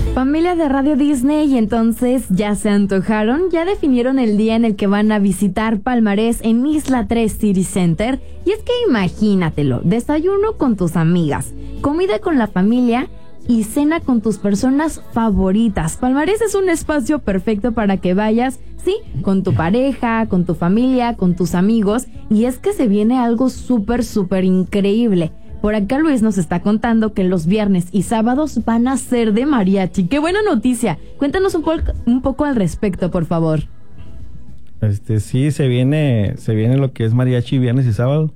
Familia de Radio Disney, y entonces ya se antojaron, ya definieron el día en el que van a visitar Palmarés en Isla 3 City Center. Y es que imagínatelo, desayuno con tus amigas, comida con la familia y cena con tus personas favoritas. Palmarés es un espacio perfecto para que vayas, sí, con tu pareja, con tu familia, con tus amigos. Y es que se viene algo súper increíble. Por acá Luis nos está contando que los viernes y sábados van a ser de mariachi. ¡Qué buena noticia! Cuéntanos un poco al respecto, por favor. Sí, se viene lo que es mariachi viernes y sábado.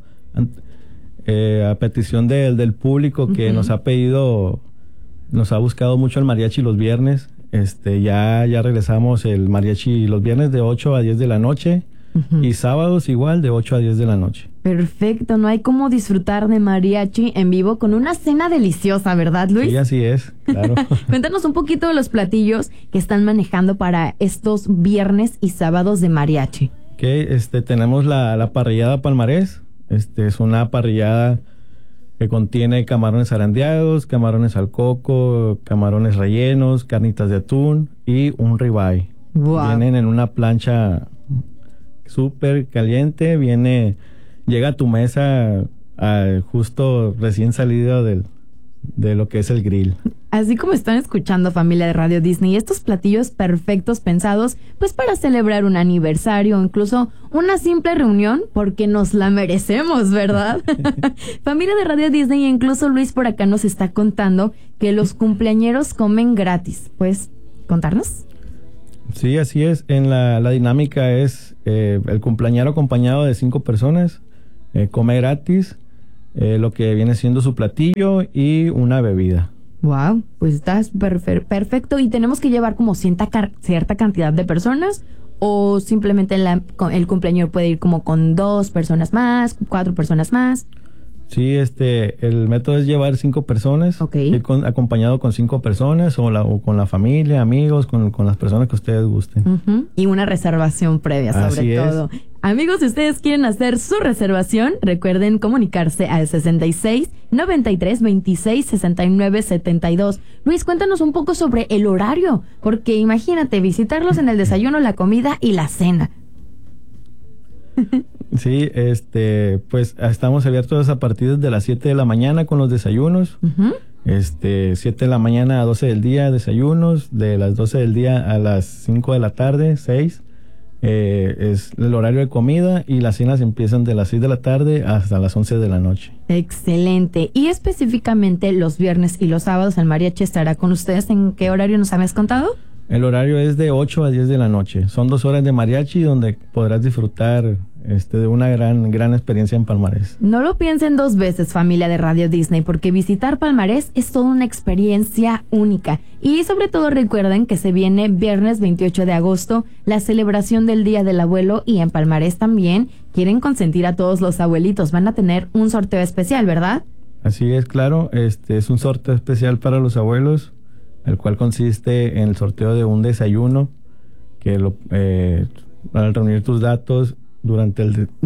A petición del público que nos ha pedido, nos ha buscado mucho el mariachi los viernes. Ya regresamos el mariachi los viernes de 8 a 10 de la noche. Y sábados igual de 8 a 10 de la noche. Perfecto, no hay como disfrutar de mariachi en vivo con una cena deliciosa, ¿verdad, Luis? Sí, así es, claro. Cuéntanos un poquito de los platillos que están manejando para estos viernes y sábados de mariachi. Tenemos la parrillada Palmarés. Es una parrillada que contiene camarones zarandeados, camarones al coco, camarones rellenos, carnitas de atún y un ribeye. Wow. Vienen en una plancha súper caliente, llega a tu mesa justo recién salido de lo que es el grill. Así como están escuchando, familia de Radio Disney, estos platillos perfectos pensados pues para celebrar un aniversario o incluso una simple reunión, porque nos la merecemos, ¿verdad? Familia de Radio Disney, incluso Luis por acá nos está contando que los cumpleañeros comen gratis. ¿Puedes contarnos? Sí, así es. En la dinámica es el cumpleañero acompañado de 5 personas, come gratis, lo que viene siendo su platillo y una bebida. Wow, pues está perfecto. ¿Y tenemos que llevar como cierta cantidad de personas o simplemente el cumpleañero puede ir como con 2 personas más, 4 personas más? Sí, el método es llevar 5 personas, ir acompañado con 5 personas o con la familia, amigos, con las personas que ustedes gusten. Y una reservación previa, sobre todo. Amigos, si ustedes quieren hacer su reservación, recuerden comunicarse al 66 93 26 69 72. Luis, cuéntanos un poco sobre el horario, porque imagínate visitarlos en el desayuno, la comida y la cena. Sí, pues estamos abiertos a partir de las 7 de la mañana con los desayunos. 7 de la mañana a 12 del día desayunos, de las 12 del día a las 5 de la tarde, 6. Es el horario de comida y las cenas empiezan de las 6 de la tarde hasta las 11 de la noche. Excelente. Y específicamente los viernes y los sábados el mariachi estará con ustedes. ¿En qué horario nos habías contado? El horario es de 8 a 10 de la noche. Son 2 horas de mariachi donde podrás disfrutar de una gran experiencia en Palmarés. No lo piensen 2 veces, familia de Radio Disney, porque visitar Palmarés es toda una experiencia única. Y sobre todo recuerden que se viene viernes 28 de agosto, la celebración del Día del Abuelo, y en Palmarés también quieren consentir a todos los abuelitos. Van a tener un sorteo especial, ¿verdad? Así es, claro. Es un sorteo especial para los abuelos, el cual consiste en el sorteo de un desayuno que al reunir tus datos durante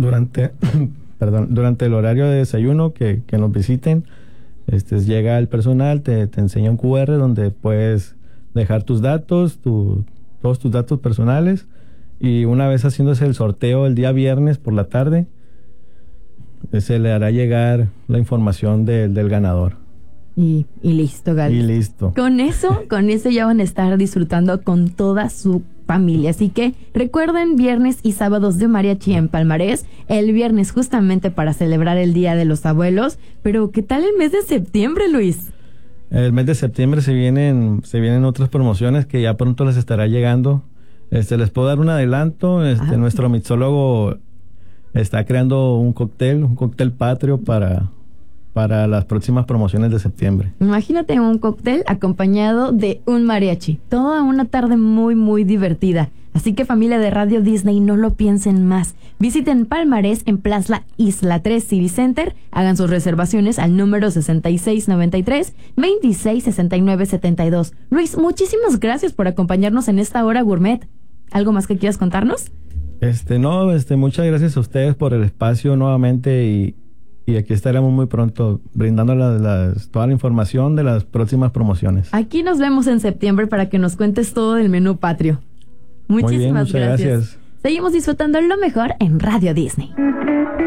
el horario de desayuno que nos visiten, llega el personal, te enseña un QR donde puedes dejar tus datos, todos tus datos personales, y una vez haciéndose el sorteo el día viernes por la tarde, se le hará llegar la información del ganador. Y listo, Gal. Y listo. Con eso ya van a estar disfrutando con toda su familia. Así que recuerden, viernes y sábados de mariachi en Palmarés. El viernes justamente para celebrar el Día de los Abuelos. Pero ¿qué tal el mes de septiembre, Luis? El mes de septiembre se vienen otras promociones que ya pronto les estará llegando. Les puedo dar un adelanto. Nuestro mixólogo está creando un cóctel patrio para las próximas promociones de septiembre. Imagínate un cóctel acompañado de un mariachi. Toda una tarde muy divertida. Así que, familia de Radio Disney, no lo piensen más. Visiten Palmarés en Plaza Isla 3 City Center. Hagan sus reservaciones al número 6693 2669 72. Luis, muchísimas gracias por acompañarnos en esta hora gourmet. ¿Algo más que quieras contarnos? Muchas gracias a ustedes por el espacio nuevamente Y aquí estaremos muy pronto brindando toda la información de las próximas promociones. Aquí nos vemos en septiembre para que nos cuentes todo del menú patrio. Muchísimas gracias. Seguimos disfrutando lo mejor en Radio Disney.